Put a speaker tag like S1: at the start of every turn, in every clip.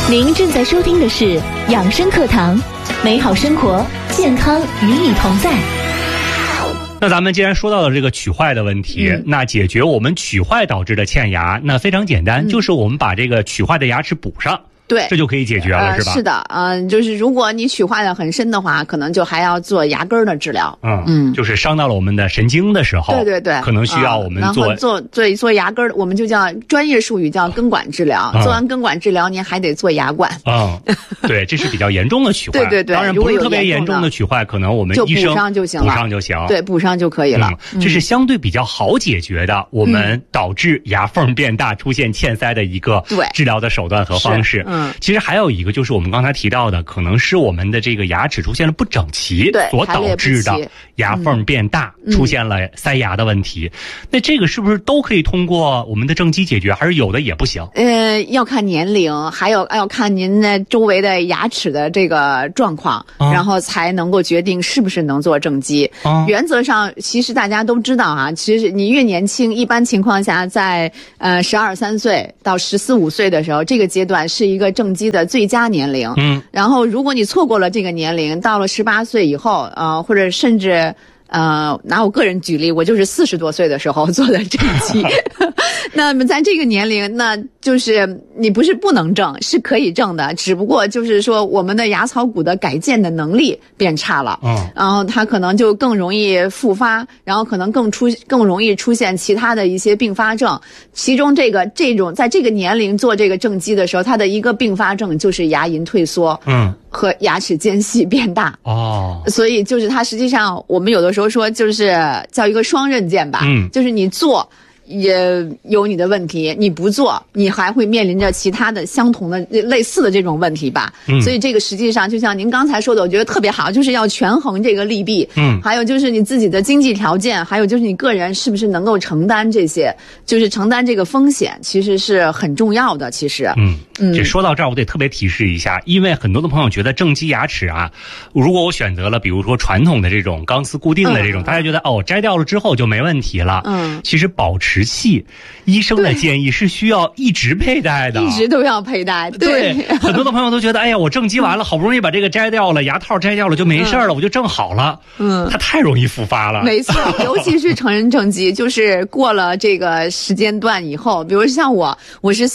S1: 您正在收听的是养生课堂，美好生活，健康与你同在。
S2: 那咱们既然说到了这个龋坏的问题，那解决我们龋坏导致的欠牙，那非常简单，就是我们把这个龋坏的牙齿补上。
S3: 对，
S2: 这就可以解决了，是吧？
S3: 是的，就是如果你龋坏的很深的话，可能就还要做牙根的治疗。
S2: 就是伤到了我们的神经的时候，
S3: 对，
S2: 可能需要我们
S3: 做牙根，我们就叫专业术语叫根管治疗。做完根管治疗，您还得做牙冠。
S2: 对，这是比较严重的龋坏。
S3: 对，
S2: 当然不是特别严重的龋坏，可能我们医生
S3: 就补上就行了，
S2: 补上就行。
S3: 对，补上就可以了。
S2: 这是相对比较好解决的，我们导致牙缝变大、出现欠塞的一个治疗的手段和方式。其实还有一个就是我们刚才提到的，可能是我们的这个牙齿出现了不整齐所导致的牙缝变大，出现了塞牙的问题。那这个是不是都可以通过我们的正畸解决，还是有的也不行？
S3: 要看年龄，还有要看您的周围的牙齿的这个状况，然后才能够决定是不是能做正畸。原则上，其实大家都知道啊，其实你越年轻，一般情况下在12、13岁到14、15岁的时候，这个阶段是一个正畸的最佳年龄。然后如果你错过了这个年龄，到了18岁以后，或者甚至拿我个人举例，我就是40多岁的时候做的正畸。那么在这个年龄，那就是你不是不能正，是可以正的，只不过就是说我们的牙槽骨的改建的能力变差了，然后它可能就更容易复发，然后可能更容易出现其他的一些并发症。其中这种在这个年龄做这个正畸的时候，它的一个并发症就是牙龈退缩，和牙齿间隙变大。所以就是它实际上我们有的时候说就是叫一个双刃剑吧，就是你做也有你的问题，你不做你还会面临着其他的相同的类似的这种问题吧。所以这个实际上就像您刚才说的，我觉得特别好，就是要权衡这个利弊。还有就是你自己的经济条件，还有就是你个人是不是能够承担这些，就是承担这个风险，其实是很重要的。其实
S2: 这说到这儿我得特别提示一下，因为很多的朋友觉得正畸牙齿啊，如果我选择了比如说传统的这种钢丝固定的这种，大家觉得摘掉了之后就没问题了。其实保持器医生的建议是需要一直佩戴的，
S3: 一直都要佩戴。
S2: 对，很多的朋友都觉得，哎呀，我正畸完了，好不容易把这个摘掉了，牙套摘掉了就没事了，我就正好了。它太容易复发了。
S3: 没错，尤其是成人正畸，就是过了这个时间段以后，比如像我是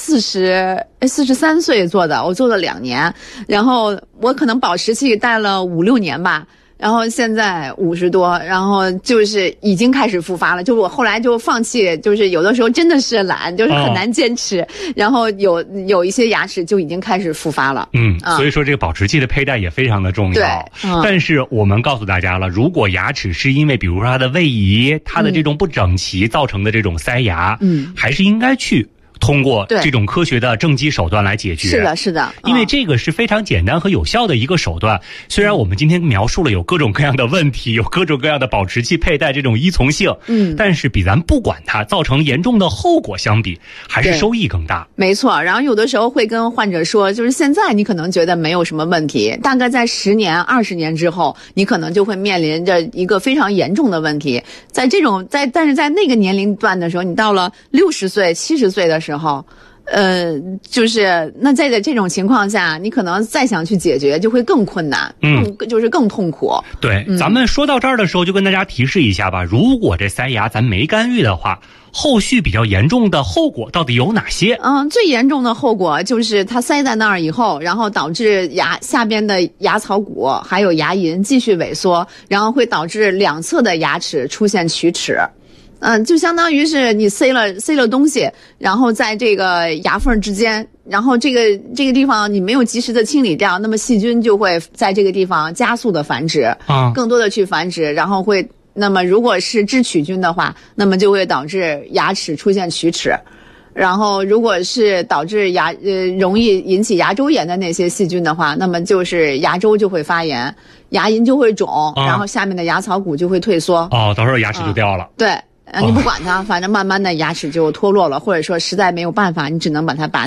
S3: 43岁做的，我做了2年，然后我可能保持器戴了5、6年吧。然后现在50多，然后就是已经开始复发了。就我后来就放弃，就是有的时候真的是懒，就是很难坚持。然后有一些牙齿就已经开始复发了。
S2: 所以说这个保持器的佩戴也非常的重要。但是我们告诉大家了，如果牙齿是因为比如说它的位移、它的这种不整齐造成的这种塞牙，还是应该去通过这种科学的正畸手段来解决。
S3: 是的，
S2: 因为这个是非常简单和有效的一个手段。虽然我们今天描述了有各种各样的问题，有各种各样的保持器佩戴这种依从性，但是比咱不管它造成严重的后果相比，还是收益更大。
S3: 没错，然后有的时候会跟患者说，就是现在你可能觉得没有什么问题，大概在10年、20年之后，你可能就会面临着一个非常严重的问题。但是在那个年龄段的时候，你到了60岁、70岁的时候，就是那在这种情况下，你可能再想去解决就会更困难，就是更痛苦。
S2: 对，咱们说到这儿的时候，就跟大家提示一下吧。如果这塞牙咱没干预的话，后续比较严重的后果到底有哪些？
S3: 最严重的后果就是它塞在那儿以后，然后导致下边的牙槽骨还有牙龈继续萎缩，然后会导致两侧的牙齿出现龋齿。就相当于是你塞了东西，然后在这个牙缝之间，然后这个地方你没有及时的清理掉，那么细菌就会在这个地方加速的繁殖，更多的去繁殖，然后那么如果是致龋菌的话，那么就会导致牙齿出现龋齿。然后如果是导致容易引起牙周炎的那些细菌的话，那么就是牙周就会发炎，牙龈就会肿，然后下面的牙槽骨就会退缩。
S2: 到时候牙齿就掉了。
S3: 对。你不管它，反正慢慢的牙齿就脱落了，或者说实在没有办法，你只能把它拔掉。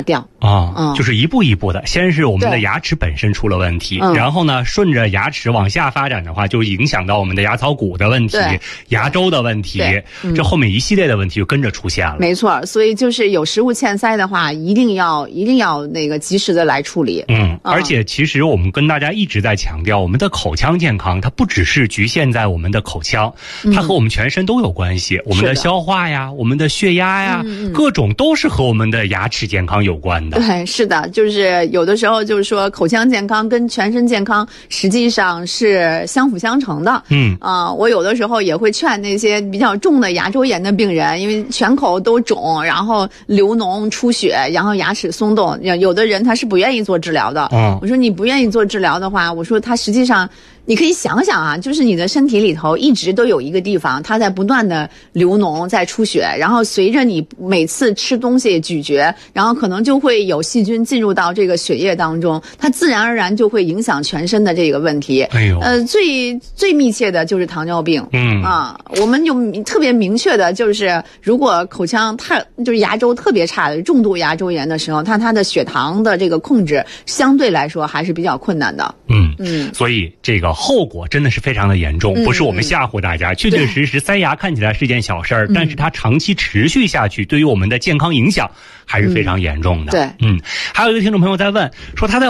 S2: 就是一步一步的，先是我们的牙齿本身出了问题，然后呢，顺着牙齿往下发展的话，就影响到我们的牙槽骨的问题、牙周的问题，这后面一系列的问题就跟着出现了。
S3: 没错，所以就是有食物欠塞的话，一定要那个及时的来处理。
S2: 而且其实我们跟大家一直在强调，我们的口腔健康它不只是局限在我们的口腔，它和我们全身都有关系。我们的消化呀，我们的血压呀，各种都是和我们的牙齿健康有关的。
S3: 对，是的，就是有的时候就是说口腔健康跟全身健康实际上是相辅相成的。我有的时候也会劝那些比较重的牙周炎的病人，因为全口都肿，然后流脓出血，然后牙齿松动，有的人他是不愿意做治疗的。我说你不愿意做治疗的话，我说他实际上你可以想想啊，就是你的身体里头一直都有一个地方，它在不断的流脓，在出血，然后随着你每次吃东西咀嚼，然后可能就会有细菌进入到这个血液当中，它自然而然就会影响全身的这个问题。最密切的就是糖尿病。我们就特别明确的就是，如果口腔就是牙周特别差的重度牙周炎的时候，它的血糖的这个控制相对来说还是比较困难的。
S2: 所以这个后果真的是非常的严重，不是我们吓唬大家，确确实实塞牙看起来是件小事儿，但是它长期持续下去，对于我们的健康影响还是非常严重的。
S3: 对，
S2: 还有一个听众朋友在问说，他在